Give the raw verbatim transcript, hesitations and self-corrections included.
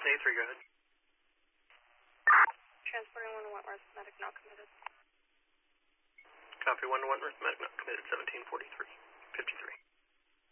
A three, go ahead. Transporting one to Wentworth, medic not committed. Copy, one to Wentworth, medic not committed, seventeen forty-three, fifty-three.